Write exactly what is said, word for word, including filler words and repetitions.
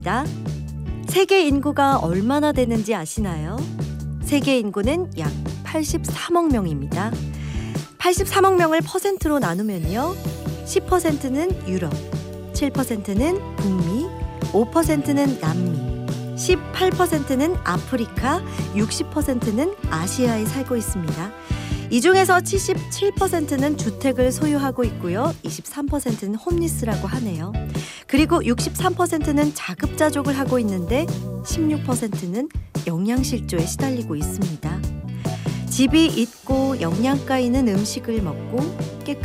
세계 인구가 얼마나 되는지 아시나요? 세계 인구는 약 팔십삼억 명입니다. 팔십삼억 명을 퍼센트로 나누면요. 십 퍼센트는 유럽, 칠 퍼센트는 북미, 오 퍼센트는 남미, 십팔 퍼센트는 아프리카, 육십 퍼센트는 아시아에 살고 있습니다. 이 중에서 칠십칠 퍼센트는 주택을 소유하고 있고요. 이십삼 퍼센트는 홈리스라고 하네요. 그리고 육십삼 퍼센트는 자급자족을 하고 있는데 십육 퍼센트는 영양실조에 시달리고 있습니다. 집이 있고 영양가 있는 음식을 먹고 깨끗